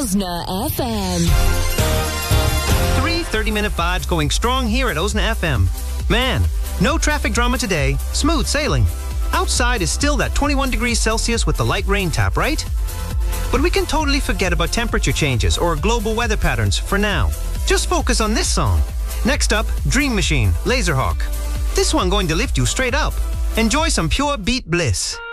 Osna FM. 3 30-minute vibes going strong here at Osna FM. Man, no traffic drama today. Smooth sailing. Outside is still that 21 degrees Celsius with the light rain tap, right? But we can totally forget about temperature changes or global weather patterns for now. Just focus on this song. Next up, Dream Machine, Laserhawk. This one going to lift you straight up. Enjoy some pure beat bliss.